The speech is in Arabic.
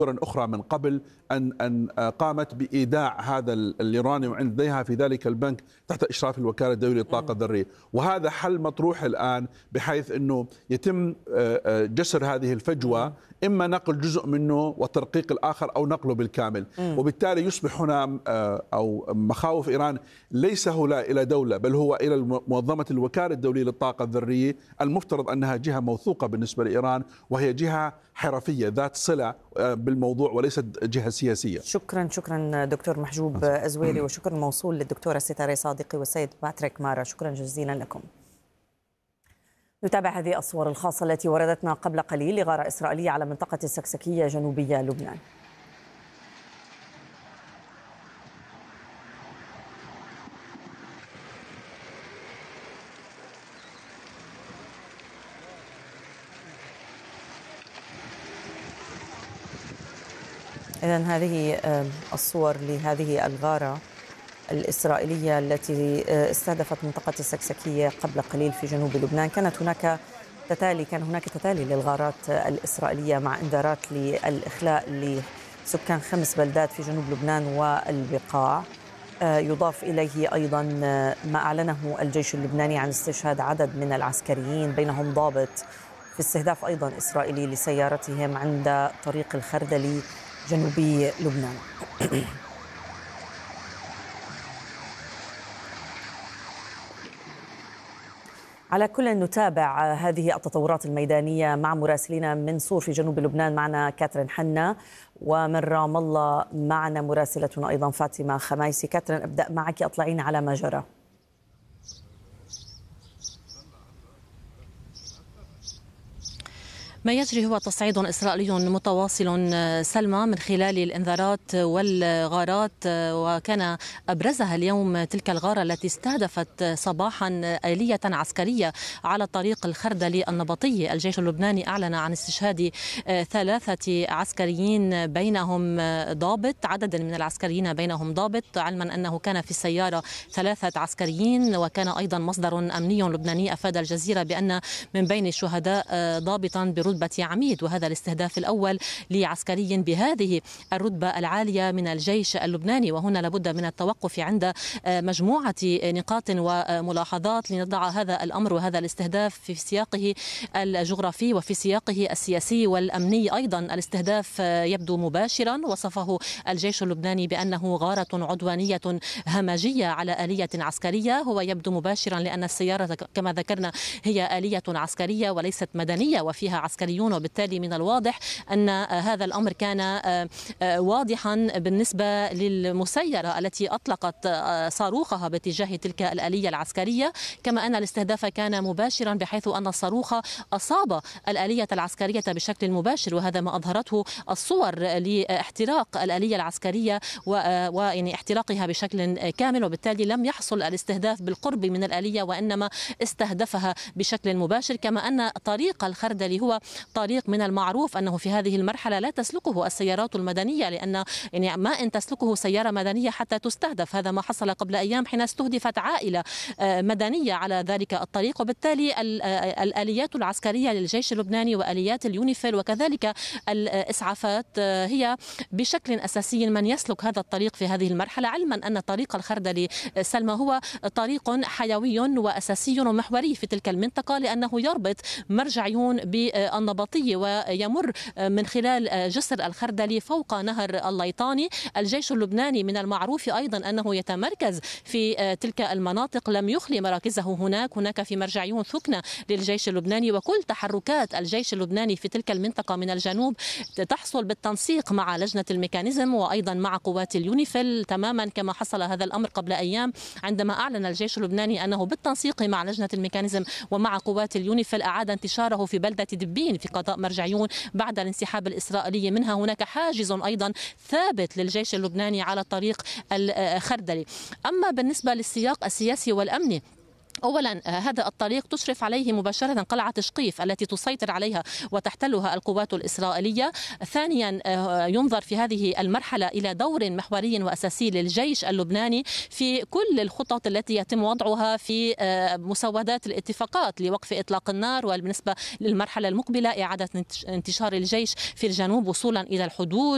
أخرى من قبل أن قامت بإيداع هذا اليورانيوم عند لديها في ذلك البنك تحت إشراف الوكالة الدولية للطاقة الذرية. وهذا حل مطروح الآن بحيث أنه يتم جسر هذه الفجوة، إما نقل جزء منه وترقيق الآخر أو نقله بالكامل. وبالتالي يصبح هنا أو مخاوف إيران ليس هو إلى دولة، بل هو إلى منظمة الوكالة الدولية للطاقة الذرية، المفترض أنها جهة موثوقة بالنسبة لإيران، وهي جهة حرفية ذات صلة بالموضوع وليست جهة سياسية. شكرا دكتور محجوب أزويري، وشكرا موصول للدكتورة ستارة صادقي والسيد باتريك مارا، شكرا جزيلا لكم. نتابع هذه الصور الخاصة التي وردتنا قبل قليل لغارة إسرائيلية على منطقة السكسكية جنوبية لبنان. إذن هذه الصور لهذه الغارة الإسرائيلية التي استهدفت منطقة السكسكية قبل قليل في جنوب لبنان. كان هناك تتالي للغارات الإسرائيلية مع إنذارات للإخلاء لسكان 5 بلدات في جنوب لبنان والبقاع. يضاف إليه أيضا ما أعلنه الجيش اللبناني عن استشهاد عدد من العسكريين بينهم ضابط في استهداف أيضا إسرائيلي لسيارتهم عند طريق الخردلي جنوبي لبنان. على كل نتابع هذه التطورات الميدانية مع مراسلين من صور في جنوب لبنان. معنا كاترين حنا، ومن رام الله معنا مراسلتنا أيضا فاطمة خمايسي. كاترين، أبدأ معك، أطلعين على ما جرى. ما يجري هو تصعيد إسرائيلي متواصل سلمى من خلال الإنذارات والغارات، وكان أبرزها اليوم تلك الغارة التي استهدفت صباحا آلية عسكرية على طريق الخردلي النبطي. الجيش اللبناني أعلن عن استشهاد 3 عسكريين بينهم ضابط، عدد من العسكريين بينهم ضابط، علما أنه كان في السيارة 3 عسكريين. وكان أيضا مصدر أمني لبناني أفاد الجزيرة بأن من بين الشهداء ضابطا برتبة عميد، وهذا الاستهداف الأول لعسكري بهذه الرتبة العالية من الجيش اللبناني. وهنا لابد من التوقف عند مجموعة نقاط وملاحظات لنضع هذا الأمر وهذا الاستهداف في سياقه الجغرافي وفي سياقه السياسي والأمني. أيضا الاستهداف يبدو مباشرا، وصفه الجيش اللبناني بأنه غارة عدوانية همجية على آلية عسكرية. هو يبدو مباشرا لأن السيارة كما ذكرنا هي آلية عسكرية وليست مدنية وفيها عسكريون، وبالتالي من الواضح أن هذا الأمر كان واضحا بالنسبة للمسيرة التي أطلقت صاروخها باتجاه تلك الآلية العسكرية. كما أن الاستهداف كان مباشرا بحيث أن الصاروخ أصاب الآلية العسكرية بشكل مباشر، وهذا ما أظهرته الصور لاحتراق الآلية العسكرية ويعني احتراقها بشكل كامل. وبالتالي لم يحصل الاستهداف بالقرب من الآلية وإنما استهدفها بشكل مباشر. كما أن طريق الخردلي هو طريق من المعروف أنه في هذه المرحلة لا تسلكه السيارات المدنية، لأن يعني ما إن تسلكه سيارة مدنية حتى تستهدف. هذا ما حصل قبل أيام حين استهدفت عائلة مدنية على ذلك الطريق. وبالتالي الآليات العسكرية للجيش اللبناني وآليات اليونيفيل وكذلك الإسعافات هي بشكل أساسي من يسلك هذا الطريق في هذه المرحلة، علما أن طريق الخردلي سلمى هو طريق حيوي وأساسي ومحوري في تلك المنطقة، لأنه يربط مرجعيون بالنبطية ويمر من خلال جسر الخردلي فوق نهر الليطاني. الجيش اللبناني من المعروف أيضا أنه يتمركز في تلك المناطق، لم يخلي مراكزه هناك في مرجعيون ثكنة للجيش اللبناني. وكل تحركات الجيش اللبناني في تلك المنطقة من الجنوب تحصل بالتنسيق مع لجنة الميكانيزم وأيضا مع قوات اليونيفيل، تماما كما حصل هذا الأمر قبل أيام عندما أعلن الجيش اللبناني أنه بالتنسيق مع لجنة الميكانيزم ومع قوات اليونيفيل أعاد انتشاره في بلدة دبين في قضاء مرجعيون بعد الانسحاب الإسرائيلي منها. هناك حاجز أيضا ثابت للجيش اللبناني على طريق الخردلي. أما بالنسبة للسياق السياسي والأمني، أولا هذا الطريق تشرف عليه مباشرة قلعة شقيف التي تسيطر عليها وتحتلها القوات الإسرائيلية. ثانيا ينظر في هذه المرحلة إلى دور محوري وأساسي للجيش اللبناني في كل الخطط التي يتم وضعها في مسودات الاتفاقات لوقف إطلاق النار، وبالنسبة للمرحلة المقبلة إعادة انتشار الجيش في الجنوب وصولا إلى الحدود